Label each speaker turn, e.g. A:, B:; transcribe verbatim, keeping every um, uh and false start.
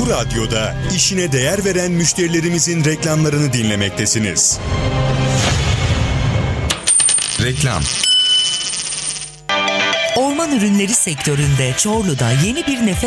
A: Bu radyoda işine değer veren müşterilerimizin reklamlarını dinlemektesiniz. Reklam.
B: Orman ürünleri sektöründe Çorlu'da yeni bir nefes